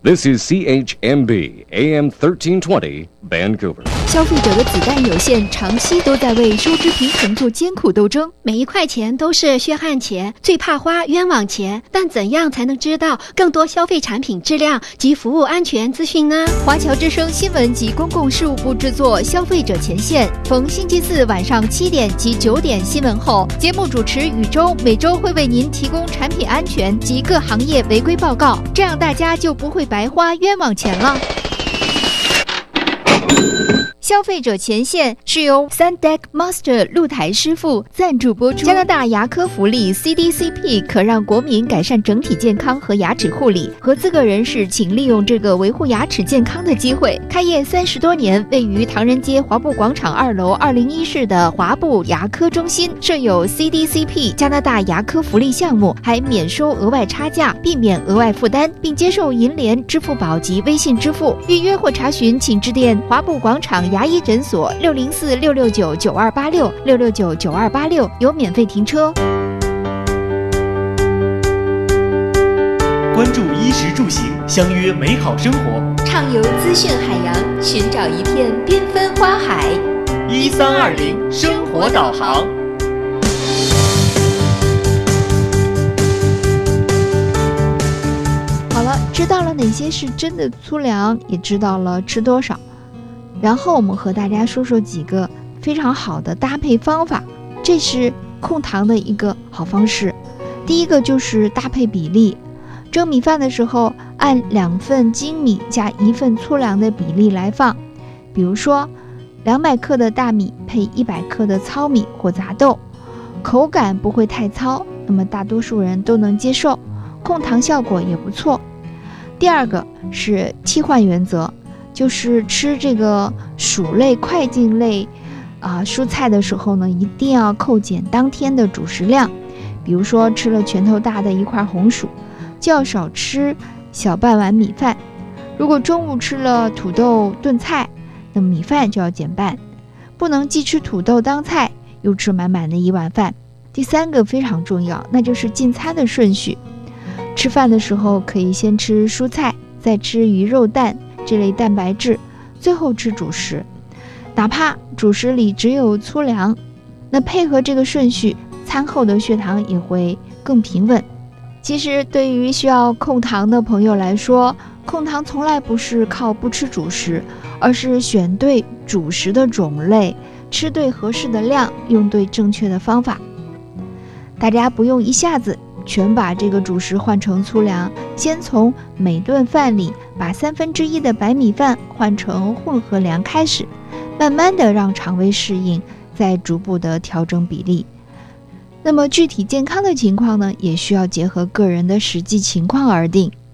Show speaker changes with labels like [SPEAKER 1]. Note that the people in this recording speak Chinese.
[SPEAKER 1] This is CHMB AM 1320 Vancouver。
[SPEAKER 2] 消费者的子弹有限，长期都在为收支平衡做艰苦斗争。
[SPEAKER 3] 每一块钱都是血汗钱，最怕花冤枉钱。但怎样才能知道更多消费产品质量及服务安全资讯呢？
[SPEAKER 2] 华侨之声新闻及公共事务部制作《消费者前线》，逢星期四晚上7点及9点新闻后，节目主持宇宙每周会为您提供产品安全及各行业违规报告，这样大家就不会白花冤枉钱了。消费者前线是由 Sundeck Master 露台师傅赞助播出。加拿大牙科福利 CDCP 可让国民改善整体健康和牙齿护理，合资格人士请利用这个维护牙齿健康的机会。开业30多年，位于唐人街华埠广场2楼201室的华埠牙科中心设有 CDCP 加拿大牙科福利项目，还免收额外差价，避免额外负担，并接受银联、支付宝及微信支付。预约或查询请致电华埠广场牙医诊所604-669-9286 有免费停车。
[SPEAKER 4] 关注衣食住行，相约美好生活，
[SPEAKER 2] 畅游资讯海洋，寻找一片缤纷花海。
[SPEAKER 4] 1320生活导航。
[SPEAKER 2] 好了，知道了哪些是真的粗粮，也知道了吃多少。然后我们和大家说说几个非常好的搭配方法，这是控糖的一个好方式。第一个就是搭配比例，蒸米饭的时候按2份精米加1份粗粮的比例来放，比如说200克的大米配100克的糙米或杂豆，口感不会太糙，那么大多数人都能接受，控糖效果也不错。第二个是替换原则，就是吃这个薯类、快进类蔬菜的时候呢，一定要扣减当天的主食量。比如说吃了拳头大的一块红薯，就要少吃小半碗米饭。如果中午吃了土豆炖菜，那么米饭就要减半，不能既吃土豆当菜，又吃满满的一碗饭。第三个非常重要，那就是进餐的顺序。吃饭的时候可以先吃蔬菜，再吃鱼肉蛋这类蛋白质，最后吃主食，哪怕主食里只有粗粮，那配合这个顺序，餐后的血糖也会更平稳。其实对于需要控糖的朋友来说，控糖从来不是靠不吃主食，而是选对主食的种类，吃对合适的量，用对正确的方法。大家不用一下子全把这个主食换成粗粮，先从每顿饭里把1/3的白米饭换成混合粮开始，慢慢的让肠胃适应，再逐步的调整比例。那么具体健康的情况呢，也需要结合个人的实际情况而定。